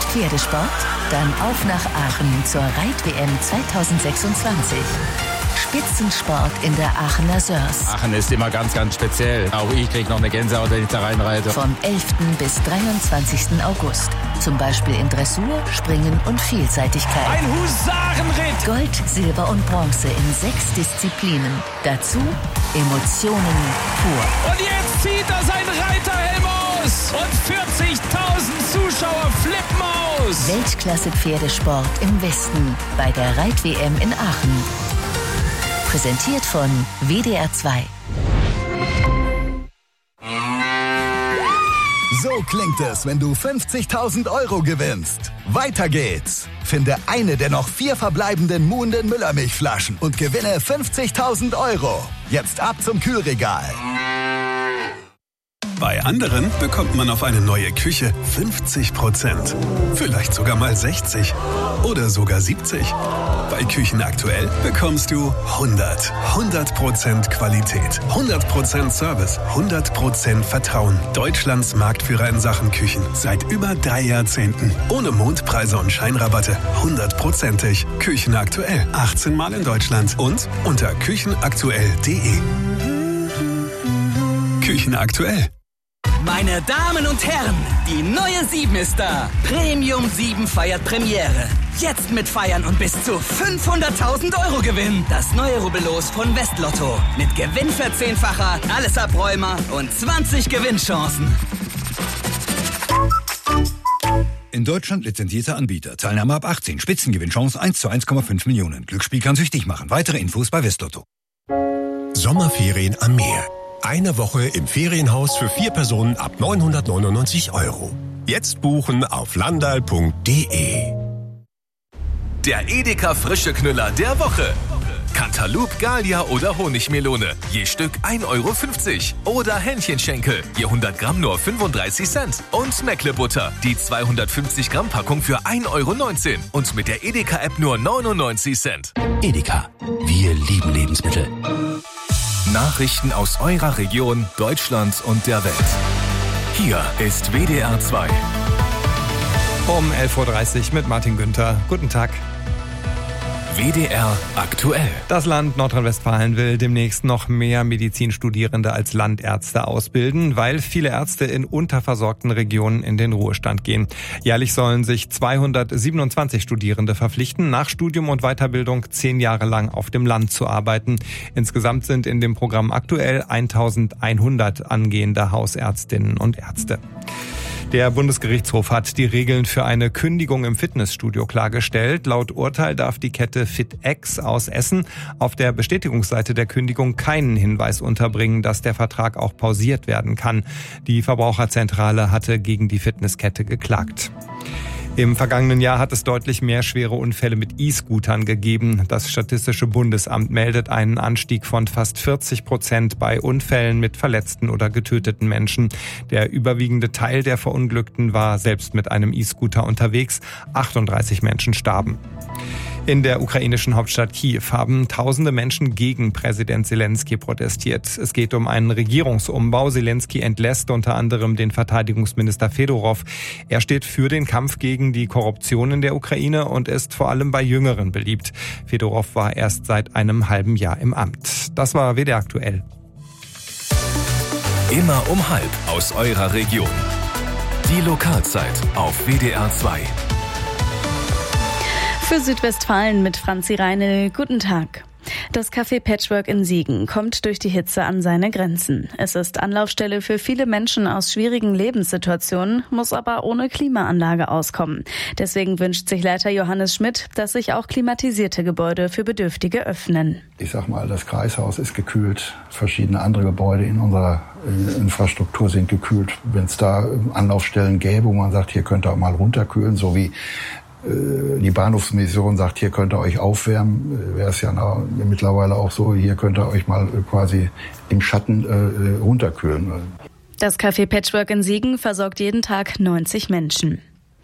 Pferdesport? Dann auf nach Aachen zur Reit-WM 2026. Spitzensport in der Aachener Sörs. Aachen ist immer ganz, ganz speziell. Auch ich kriege noch eine Gänsehaut, wenn ich da reinreite. Vom 11. bis 23. August. Zum Beispiel in Dressur, Springen und Vielseitigkeit. Ein Husarenritt! Gold, Silber und Bronze in 6 Disziplinen. Dazu Emotionen pur. Und jetzt zieht er sein Reiterhelm aus! Und 40.000 Zuschauer flippen aus! Weltklasse-Pferdesport im Westen bei der Reit-WM in Aachen. Präsentiert von WDR 2. So klingt es, wenn du 50.000 € gewinnst. Weiter geht's. Finde eine der noch 4 verbleibenden Muhnden Müllermilchflaschen und gewinne 50.000 €. Jetzt ab zum Kühlregal. Bei anderen bekommt man auf eine neue Küche 50%. Vielleicht sogar mal 60 oder sogar 70. Bei Küchen aktuell bekommst du 100% Qualität, 100% Service, 100% Vertrauen. Deutschlands Marktführer in Sachen Küchen seit über 3 Jahrzehnten. Ohne Mondpreise und Scheinrabatte. 100%ig. Küchen aktuell. 18 Mal in Deutschland und unter küchenaktuell.de. Küchen aktuell. Meine Damen und Herren, die neue 7 ist da. Premium 7 feiert Premiere. Jetzt mit Feiern und bis zu 500.000 € Gewinn. Das neue Rubbellos von Westlotto. Mit Gewinnverzehnfacher, alles Abräumer und 20 Gewinnchancen. In Deutschland lizenzierter Anbieter. Teilnahme ab 18. Spitzengewinnchance 1 zu 1,5 Millionen. Glücksspiel kann süchtig machen. Weitere Infos bei Westlotto. Sommerferien am Meer. Eine Woche im Ferienhaus für 4 Personen ab 999 €. Jetzt buchen auf landal.de. Der Edeka Frische Knüller der Woche. Cantaloupe, Gallia oder Honigmelone. Je Stück 1,50 €. Oder Hähnchenschenkel. Je 100 Gramm nur 35 Cent. Und Meckle-Butter. Die 250 Gramm Packung für 1,19 €. Und mit der Edeka-App nur 99 Cent. Edeka. Wir lieben Lebensmittel. Nachrichten aus eurer Region, Deutschland und der Welt. Hier ist WDR 2. Um 11.30 Uhr mit Martin Günther. Guten Tag. WDR aktuell. Das Land Nordrhein-Westfalen will demnächst noch mehr Medizinstudierende als Landärzte ausbilden, weil viele Ärzte in unterversorgten Regionen in den Ruhestand gehen. Jährlich sollen sich 227 Studierende verpflichten, nach Studium und Weiterbildung 10 Jahre lang auf dem Land zu arbeiten. Insgesamt sind in dem Programm aktuell 1100 angehende Hausärztinnen und Ärzte. Der Bundesgerichtshof hat die Regeln für eine Kündigung im Fitnessstudio klargestellt. Laut Urteil darf die Kette FitX aus Essen auf der Bestätigungsseite der Kündigung keinen Hinweis unterbringen, dass der Vertrag auch pausiert werden kann. Die Verbraucherzentrale hatte gegen die Fitnesskette geklagt. Im vergangenen Jahr hat es deutlich mehr schwere Unfälle mit E-Scootern gegeben. Das Statistische Bundesamt meldet einen Anstieg von fast 40% bei Unfällen mit verletzten oder getöteten Menschen. Der überwiegende Teil der Verunglückten war selbst mit einem E-Scooter unterwegs. 38 Menschen starben. In der ukrainischen Hauptstadt Kiew haben tausende Menschen gegen Präsident Selenskyj protestiert. Es geht um einen Regierungsumbau. Selenskyj entlässt unter anderem den Verteidigungsminister Fedorov. Er steht für den Kampf gegen die Korruption in der Ukraine und ist vor allem bei Jüngeren beliebt. Fedorov war erst seit einem halben Jahr im Amt. Das war WDR aktuell. Immer um 12:30 aus eurer Region. Die Lokalzeit auf WDR 2. Für Südwestfalen mit Franzi Reinl. Guten Tag. Das Café Patchwork in Siegen kommt durch die Hitze an seine Grenzen. Es ist Anlaufstelle für viele Menschen aus schwierigen Lebenssituationen, muss aber ohne Klimaanlage auskommen. Deswegen wünscht sich Leiter Johannes Schmidt, dass sich auch klimatisierte Gebäude für Bedürftige öffnen. Ich sag mal, das Kreishaus ist gekühlt, verschiedene andere Gebäude in unserer Infrastruktur sind gekühlt. Wenn es da Anlaufstellen gäbe, wo man sagt, hier könnt ihr auch mal runterkühlen, so wie die Bahnhofsmission sagt, hier könnt ihr euch aufwärmen, wäre es ja mittlerweile auch so, hier könnt ihr euch mal quasi im Schatten runterkühlen. Das Café Patchwork in Siegen versorgt jeden Tag 90 Menschen.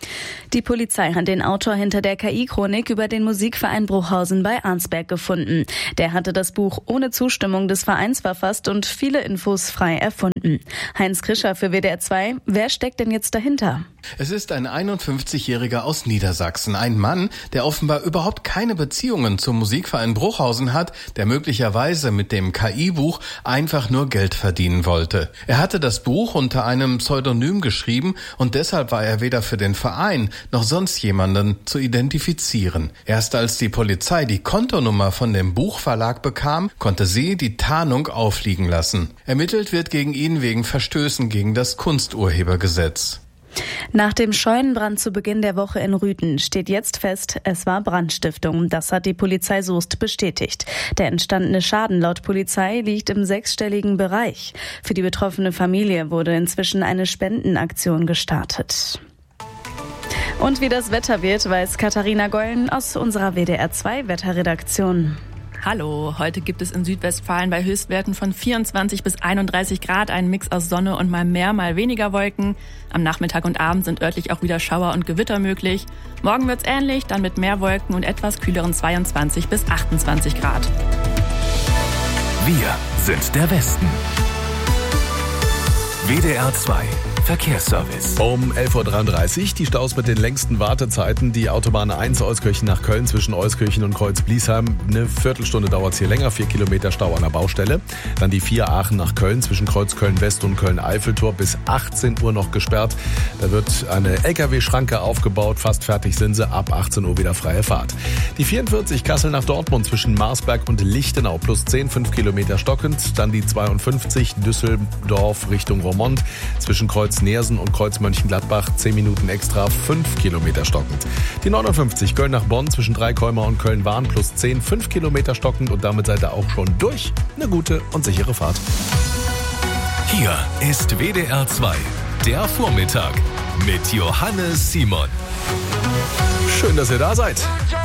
Die Polizei hat den Autor hinter der KI-Chronik über den Musikverein Bruchhausen bei Arnsberg gefunden. Der hatte das Buch ohne Zustimmung des Vereins verfasst und viele Infos frei erfunden. Heinz Krischer für WDR 2. Wer steckt denn jetzt dahinter? Es ist ein 51-Jähriger aus Niedersachsen. Ein Mann, der offenbar überhaupt keine Beziehungen zum Musikverein Bruchhausen hat, der möglicherweise mit dem KI-Buch einfach nur Geld verdienen wollte. Er hatte das Buch unter einem Pseudonym geschrieben und deshalb war er weder für den Verein noch sonst jemanden zu identifizieren. Erst als die Polizei die Kontonummer von dem Buchverlag bekam, konnte sie die Tarnung aufliegen lassen. Ermittelt wird gegen ihn wegen Verstößen gegen das Kunsturhebergesetz. Nach dem Scheunenbrand zu Beginn der Woche in Rüthen steht jetzt fest, es war Brandstiftung. Das hat die Polizei Soest bestätigt. Der entstandene Schaden laut Polizei liegt im 6-stelligen Bereich. Für die betroffene Familie wurde inzwischen eine Spendenaktion gestartet. Und wie das Wetter wird, weiß Katharina Gollen aus unserer WDR 2 Wetterredaktion. Hallo, heute gibt es in Südwestfalen bei Höchstwerten von 24 bis 31 Grad einen Mix aus Sonne und mal mehr, mal weniger Wolken. Am Nachmittag und Abend sind örtlich auch wieder Schauer und Gewitter möglich. Morgen wird's ähnlich, dann mit mehr Wolken und etwas kühleren 22 bis 28 Grad. Wir sind der Westen. WDR 2 Verkehrsservice. Um 11.33 Uhr die Staus mit den längsten Wartezeiten. Die Autobahn 1 Euskirchen nach Köln zwischen Euskirchen und Kreuz-Bliesheim. Eine Viertelstunde dauert es hier länger. 4 Kilometer Stau an der Baustelle. Dann die 4 Aachen nach Köln zwischen Kreuz Köln-West und Köln-Eiffeltor bis 18 Uhr noch gesperrt. Da wird eine LKW-Schranke aufgebaut. Fast fertig sind sie. Ab 18 Uhr wieder freie Fahrt. Die 44 Kassel nach Dortmund zwischen Marsberg und Lichtenau plus 10, 5 Kilometer stockend. Dann die 52 Düsseldorf Richtung Roermond zwischen Kreuz Neersen und Kreuz Mönchengladbach 10 Minuten extra, 5 Kilometer stockend. Die 59 Köln nach Bonn zwischen Dreikäumer und Köln-Wahn plus 10, 5 Kilometer stockend und damit seid ihr auch schon durch. Eine gute und sichere Fahrt. Hier ist WDR 2, der Vormittag mit Johannes Simon. Schön, dass ihr da seid.